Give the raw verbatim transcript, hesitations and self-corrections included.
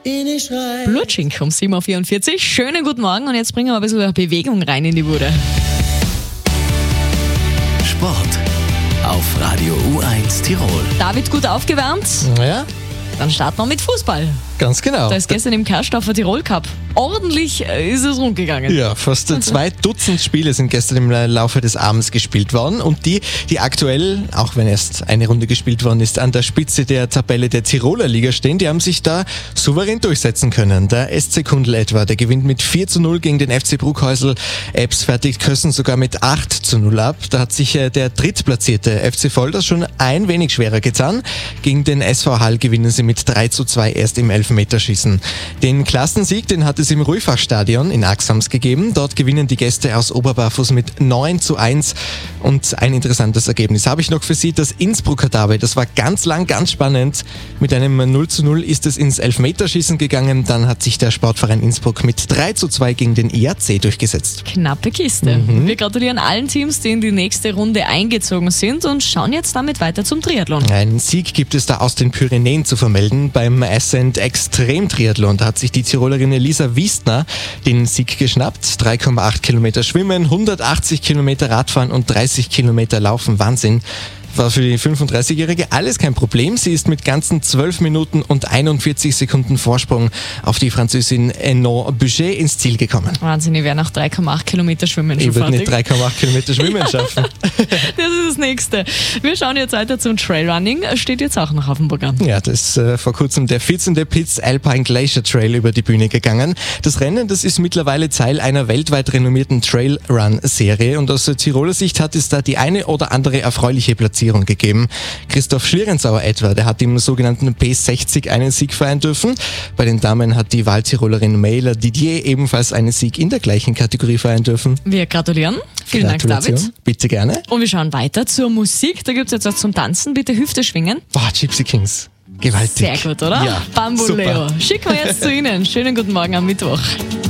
Blutschink um sieben Uhr vierundvierzig. Schönen guten Morgen und jetzt bringen wir ein bisschen Bewegung rein in die Bude. Sport auf Radio U eins Tirol. David, gut aufgewärmt? Ja, Dann starten wir mit Fußball. ganz genau. Da ist gestern im Karstoffer Tirol Cup. Ordentlich äh, ist es rundgegangen. Ja, fast zwei Dutzend Spiele sind gestern im Laufe des Abends gespielt worden und die, die aktuell, auch wenn erst eine Runde gespielt worden ist, an der Spitze der Tabelle der Tiroler Liga stehen, die haben sich da souverän durchsetzen können. Der S C Kundl etwa, der gewinnt mit vier zu null gegen den F C Bruchhäusl. Ebbs fertigt Kössen sogar mit acht zu null ab. Da hat sich äh, der drittplatzierte F C Volders schon ein wenig schwerer getan. Gegen den S V Hall gewinnen sie mit drei zu zwei erst im Elfmeterschießen. Den Klassensieg, den hat es im Ruifach-Stadion in Axams gegeben. Dort gewinnen die Gäste aus Oberbarfuß mit neun zu eins. Und ein interessantes Ergebnis habe ich noch für Sie. Das Innsbrucker Derby, das war ganz lang, ganz spannend. Mit einem null zu null ist es ins Elfmeterschießen gegangen. Dann hat sich der Sportverein Innsbruck mit drei zu zwei gegen den I A C durchgesetzt. Knappe Kiste. Mhm. Wir gratulieren allen Teams, die in die nächste Runde eingezogen sind und schauen jetzt damit weiter zum Triathlon. Ein Sieg gibt es da aus den Pyrenäen zu vermelden. Beim Ascent Extrem Triathlon, da hat sich die Tirolerin Elisa Wiestner den Sieg geschnappt. drei Komma acht Kilometer Schwimmen, hundertachtzig Kilometer Radfahren und dreißig Kilometer Laufen. Wahnsinn. War für die fünfunddreißigjährige alles kein Problem. Sie ist mit ganzen zwölf Minuten und einundvierzig Sekunden Vorsprung auf die Französin Enon Buget ins Ziel gekommen. Wahnsinn, ich werde nach drei Komma acht Kilometer schwimmen schon Ich würde fertig. nicht drei Komma acht Kilometer schwimmen schaffen. Das ist das Nächste. Wir schauen jetzt weiter zum Trailrunning. Steht jetzt auch noch auf dem Programm. Ja, das ist äh, vor kurzem der vierzehente Pitts Alpine Glacier Trail über die Bühne gegangen. Das Rennen, das ist mittlerweile Teil einer weltweit renommierten Trailrun-Serie und aus Tiroler Sicht hat es da die eine oder andere erfreuliche Platzierung gegeben. Christoph Schlierenzauer etwa, der hat im sogenannten P sechzig einen Sieg feiern dürfen. Bei den Damen hat die Wahltirolerin Mailer Didier ebenfalls einen Sieg in der gleichen Kategorie feiern dürfen. Wir gratulieren. Vielen Dank, Gratulation. David. Bitte gerne. Und wir schauen weiter zur Musik. Da gibt es jetzt was zum Tanzen. Bitte Hüfte schwingen. Boah, Gypsy Kings. Gewaltig. Sehr gut, oder? Ja, Bambuleo. super. Schicken wir jetzt zu Ihnen. Schönen guten Morgen am Mittwoch.